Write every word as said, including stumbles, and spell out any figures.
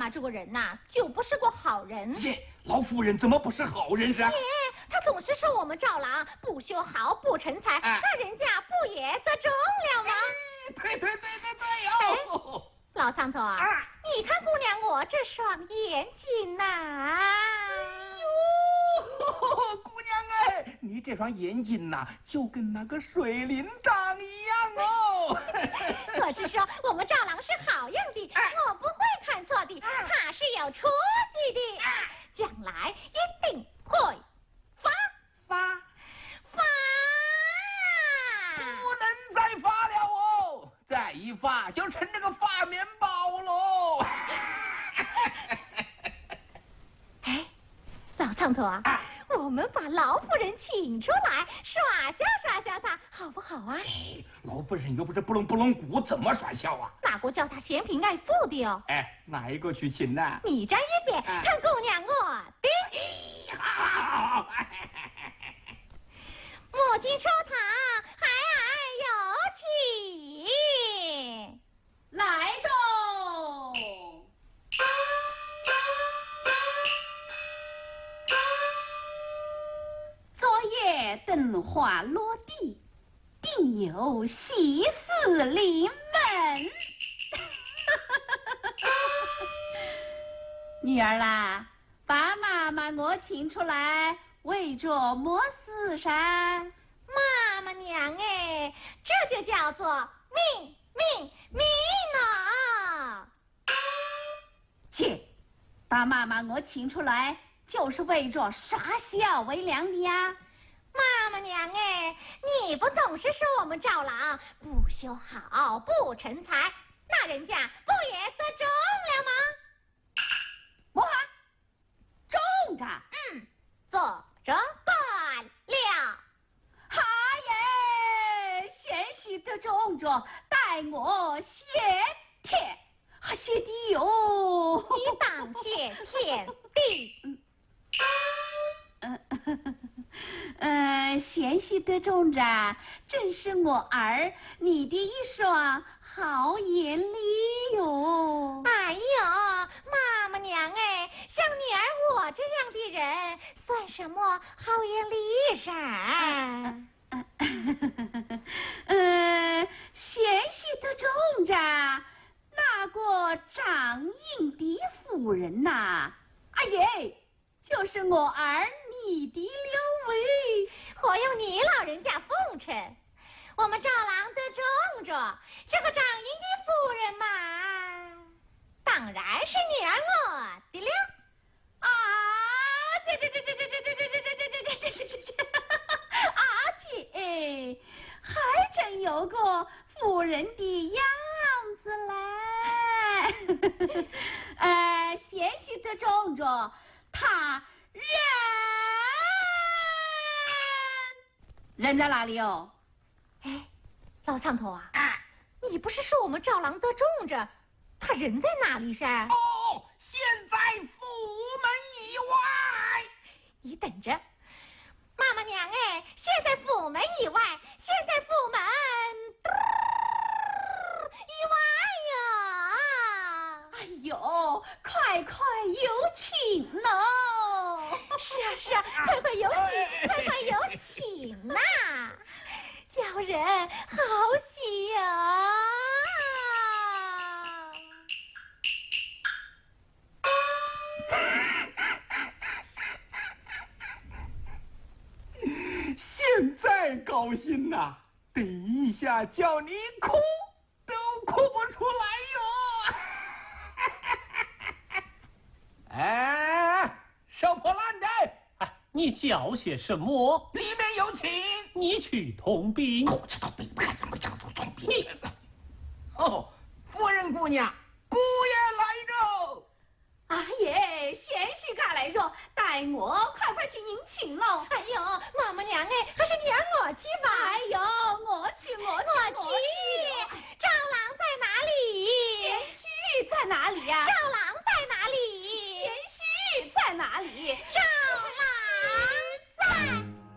妈这个人呐，就不是个好人。 耶，老夫人怎么不是好人噻？ 耶，她总是说我们赵郎不修好不成才，哎、那人家不也得中了吗？ 哎、对对对对对哟、哎！ 老苍头啊，啊你看姑娘我这双眼睛呐、啊！ 哟，姑娘哎，你这双眼睛呐、啊，就跟那个水灵掌一样哦。 我是说，我们赵郎是好样的，啊、我不会看错的，啊、他是有出息的，啊、将来一定会发发发， 不能再发了哦，再一发就成这个发面包喽。 哎，老苍头啊。啊我们把老夫人请出来，耍笑耍笑她，好不好啊？ 老夫人又不是不隆不隆鼓，怎么耍笑啊？ 哪个叫她嫌贫爱富的哦？ 哎，哪一个去请呢？ 你站一边，啊、看姑娘我的。 哎、好好好母亲出堂，孩儿有请。 来着。昨夜灯花落地，定有喜事临门。女儿啦，把妈妈我请出来，为着么事噻？ 妈妈娘哎，这就叫做命命命啊！ 姐，把妈妈我请出来。就是为着耍笑为良的呀， 妈妈娘哎，你不总是说我们赵郎不修好不成才，那人家不也得中了吗？ 么话？中着？ 嗯，做着断了。 哈耶，贤婿得中着，待我谢天，还谢地哟！ 你当谢天地。 嗯嗯，贤婿得中着，真是我儿你的一双好眼力哟！ 哎呦，妈妈娘哎，像你儿我这样的人，算什么好眼力噻？ 嗯，贤婿得中着，那个掌印的夫人呐、啊，哎耶！就是我儿你的刘维， 何用你老人家奉承？我们赵郎得中着这个掌印的夫人嘛，当然是女儿我的了。 啊，这这这这这这这这这这这这这这这，阿姐，还真有个夫人的样子嘞。呃，贤婿得中着。他人人在哪里哦？ 哎，老苍头啊，啊你不是说我们赵郎得中着，他人在哪里噻？ 哦，现在府门以外。 你等着，妈妈娘哎，现在府门以外，现在府门以外呀！ 哎呦，快快有请喽！ 是啊是啊，快快有请，快快有请呐、啊，叫人好喜呀！ 现在高兴呐、啊，等一下叫你哭都哭不出来哟！哎，收破烂的！ 哎，你叫些什么？ 里面有请。 你去通禀。 我这都比不看什么叫做通禀去了。哦，夫人姑娘，姑爷来着。 哎耶，贤婿赶来着，待我快快去迎请喽！ 哎呦，妈妈娘哎，还是你让我去吧！ 哎呦，我去，我去， 我去！赵郎在哪里？ 贤婿在哪里呀、啊？ 赵郎在哪里？ 贤婿在哪里？ 赵。